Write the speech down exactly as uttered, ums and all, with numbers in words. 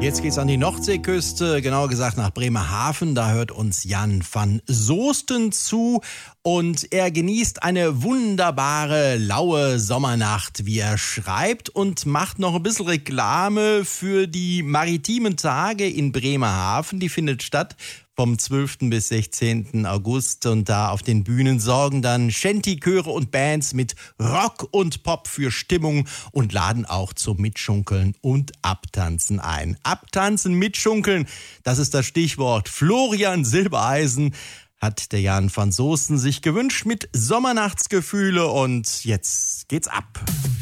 Jetzt geht's an die Nordseeküste, genauer gesagt nach Bremerhaven. Da hört uns Jan van Soosten zu und er genießt eine wunderbare, laue Sommernacht, wie er schreibt, und macht noch ein bisschen Reklame für die maritimen Tage in Bremerhaven. Die findet statt vom zwölften bis sechzehnten August und da auf den Bühnen sorgen dann Shanty-Chöre und Bands mit Rock und Pop für Stimmung und laden auch zum Mitschunkeln und Abtanzen ein. Abtanzen, mitschunkeln, das ist das Stichwort. Florian Silbereisen hat der Jan van Soosten sich gewünscht mit Sommernachtsgefühle und jetzt geht's ab.